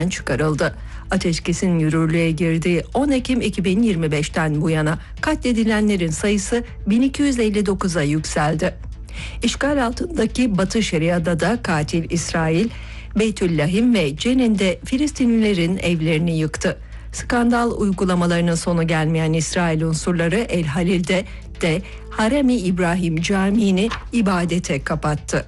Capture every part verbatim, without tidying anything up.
çıkarıldı. Ateşkesin yürürlüğe girdiği on Ekim iki bin yirmi beşten bu yana katledilenlerin sayısı bin iki yüz elli dokuza yükseldi. İşgal altındaki Batı Şeria'da da katil İsrail, Beytüllahim ve Cenin'de Filistinlilerin evlerini yıktı. Skandal uygulamalarının sonu gelmeyen İsrail unsurları El Halil'de de Harem-i İbrahim Camii'ni ibadete kapattı.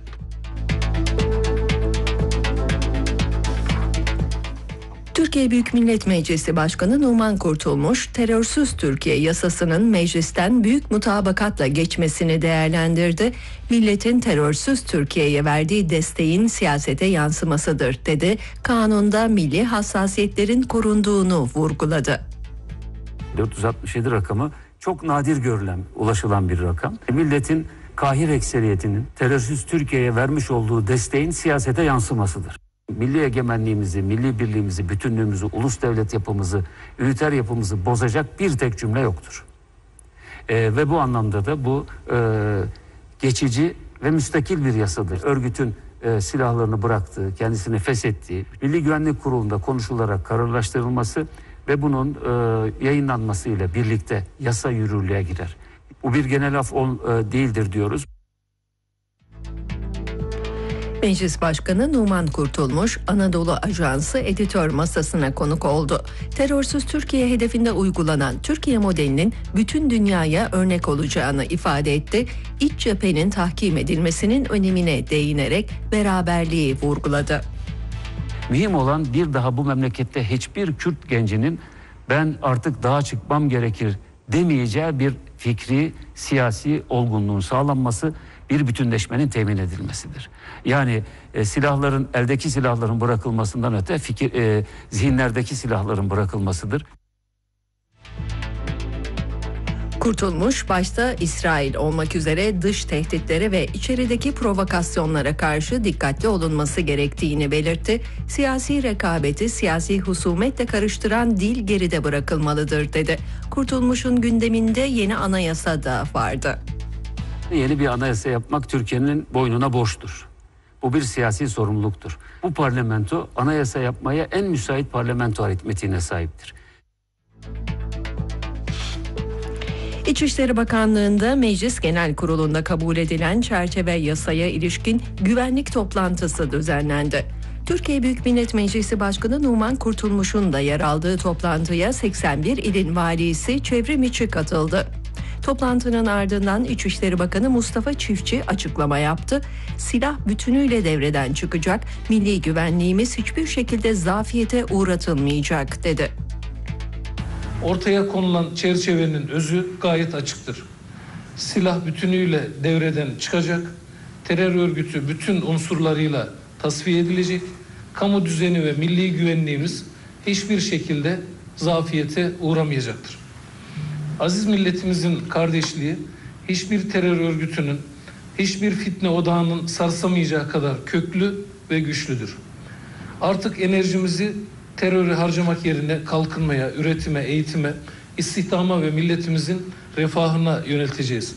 Türkiye Büyük Millet Meclisi Başkanı Numan Kurtulmuş, terörsüz Türkiye yasasının meclisten büyük mutabakatla geçmesini değerlendirdi. Milletin terörsüz Türkiye'ye verdiği desteğin siyasete yansımasıdır dedi. Kanunda milli hassasiyetlerin korunduğunu vurguladı. dört yüz altmış yedi rakamı çok nadir görülen, ulaşılan bir rakam. Milletin kahir ekseriyetinin terörsüz Türkiye'ye vermiş olduğu desteğin siyasete yansımasıdır. Milli egemenliğimizi, milli birliğimizi, bütünlüğümüzü, ulus devlet yapımızı, üniter yapımızı bozacak bir tek cümle yoktur. Ee, ve bu anlamda da bu e, geçici ve müstakil bir yasadır. Örgütün e, silahlarını bıraktığı, kendisini feshettiği, Milli Güvenlik Kurulu'nda konuşularak kararlaştırılması ve bunun e, yayınlanmasıyla birlikte yasa yürürlüğe girer. Bu bir genel af ol, e, değildir diyoruz. Meclis Başkanı Numan Kurtulmuş, Anadolu Ajansı editör masasına konuk oldu. Terörsüz Türkiye hedefinde uygulanan Türkiye modelinin bütün dünyaya örnek olacağını ifade etti. İç cephenin tahkim edilmesinin önemine değinerek beraberliği vurguladı. Mühim olan bir daha bu memlekette hiçbir Kürt gencinin ben artık dağa çıkmam gerekir demeyeceği bir fikri, siyasi olgunluğun sağlanması, bir bütünleşmenin temin edilmesidir. Yani e, silahların, eldeki silahların bırakılmasından öte fikir, e, zihinlerdeki silahların bırakılmasıdır. Kurtulmuş, başta İsrail olmak üzere dış tehditlere ve içerideki provokasyonlara karşı dikkatli olunması gerektiğini belirtti. Siyasi rekabeti siyasi husumetle karıştıran dil geride bırakılmalıdır dedi. Kurtulmuş'un gündeminde yeni anayasa da vardı. Yeni bir anayasa yapmak Türkiye'nin boynuna borçtur. Bu bir siyasi sorumluluktur. Bu parlamento anayasa yapmaya en müsait parlamento aritmetiğine sahiptir. İçişleri Bakanlığı'nda Meclis Genel Kurulu'nda kabul edilen çerçeve yasaya ilişkin güvenlik toplantısı düzenlendi. Türkiye Büyük Millet Meclisi Başkanı Numan Kurtulmuş'un da yer aldığı toplantıya seksen bir ilin valisi çevrim içi katıldı. Toplantının ardından İçişleri Bakanı Mustafa Çiftçi açıklama yaptı. Silah bütünüyle devreden çıkacak, milli güvenliğimiz hiçbir şekilde zafiyete uğratılmayacak dedi. Ortaya konulan çerçevenin özü gayet açıktır. Silah bütünüyle devreden çıkacak, terör örgütü bütün unsurlarıyla tasfiye edilecek, kamu düzeni ve milli güvenliğimiz hiçbir şekilde zafiyete uğramayacaktır. Aziz milletimizin kardeşliği hiçbir terör örgütünün, hiçbir fitne odağının sarsamayacağı kadar köklü ve güçlüdür. Artık enerjimizi terörü harcamak yerine kalkınmaya, üretime, eğitime, istihdama ve milletimizin refahına yönelteceğiz.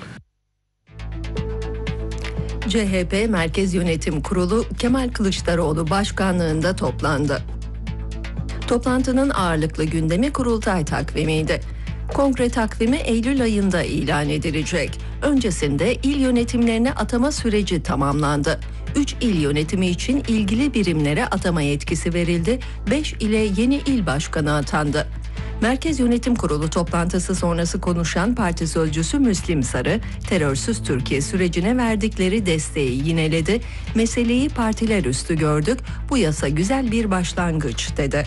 C H P Merkez Yönetim Kurulu Kemal Kılıçdaroğlu başkanlığında toplandı. Toplantının ağırlıklı gündemi kurultay takvimiydi. Kongre takvimi Eylül ayında ilan edilecek. Öncesinde il yönetimlerine atama süreci tamamlandı. üç il yönetimi için ilgili birimlere atama yetkisi verildi. beş ile yeni il başkanı atandı. Merkez Yönetim Kurulu toplantısı sonrası konuşan parti sözcüsü Müslim Sarı, terörsüz Türkiye sürecine verdikleri desteği yineledi. Meseleyi partiler üstü gördük, bu yasa güzel bir başlangıç dedi.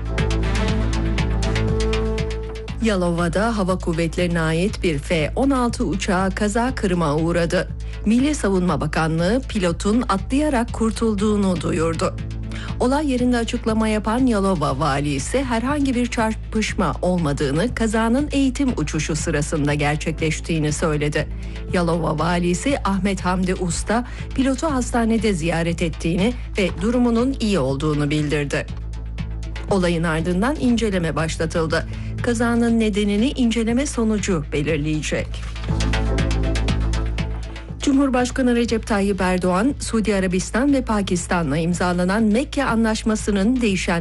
Yalova'da Hava Kuvvetleri'ne ait bir F on altı uçağı kaza kırıma uğradı. Milli Savunma Bakanlığı pilotun atlayarak kurtulduğunu duyurdu. Olay yerinde açıklama yapan Yalova valisi herhangi bir çarpışma olmadığını, kazanın eğitim uçuşu sırasında gerçekleştiğini söyledi. Yalova valisi Ahmet Hamdi Usta pilotu hastanede ziyaret ettiğini ve durumunun iyi olduğunu bildirdi. Olayın ardından inceleme başlatıldı. Kazanın nedenini inceleme sonucu belirleyecek. Cumhurbaşkanı Recep Tayyip Erdoğan, Suudi Arabistan ve Pakistan'la imzalanan Mekke Anlaşması'nın değişen